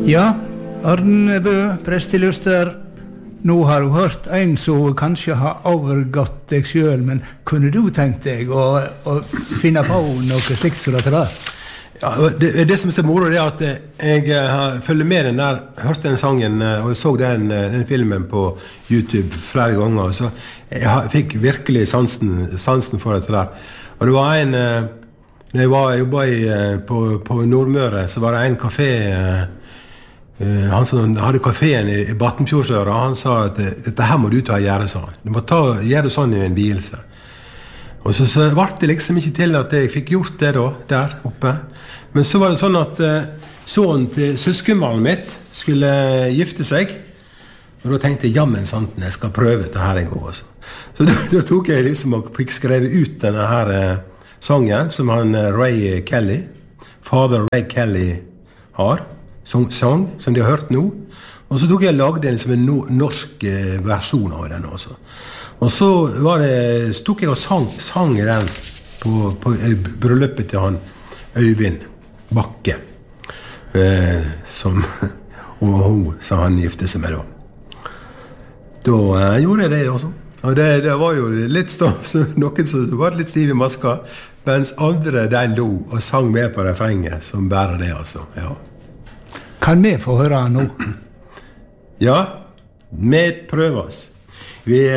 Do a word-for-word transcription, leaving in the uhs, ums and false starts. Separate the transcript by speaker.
Speaker 1: Ja, Arne Bø, prest i Luster. Nå har du hørt en som kanskje har overgått deg selv, men kunne du tenkt deg å, å finne på noe slikt som dette der?
Speaker 2: Ja, det, det som er så moro er at jeg uh, følger med den der, hørte den sangen uh, og så den, uh, den filmen på YouTube flere ganger, så jeg har, fikk virkelig sansen, sansen for dette der. Og det var en, uh, når jeg var, jobbet i, uh, på, på Nordmøre, så var det en kafé, uh, uh, han som hadde kaféen i, i Battenfjordsøra, han sa at dette her må du ta og gjøre sånn. Du må ta, gjøre sånn i en vielse. Og så, så var det liksom ikke til at jeg fikk gjort det da, der oppe. Men så var det sånn at uh, sønnen til søskenbarnet mitt skulle gifte seg. Og da tenkte jeg, jammen sant, jeg skal prøve dette her en gang også. Så da, da tok jeg liksom og fikk skrevet ut denne her uh, sangen, som han uh, Ray Kelly, Father Ray Kelly har, sang, sang, som de har hørt nå. Og så tok jeg og lagde en, som en no, norsk uh, versjon av den også. Og så var det, så tok jeg og sang, sang i den på, på bryllupet til han Øyvind Bakke, eh, som, og hun sa han gifte seg med da. Da eh, gjorde jeg det også. Og det, det var jo litt stoff, så noen som var litt stiv i maska, mens andre den lo og sang med på refrenget, som bærer det altså, ja.
Speaker 1: Kan vi få høre nå?
Speaker 2: Ja, vi prøver oss. Vi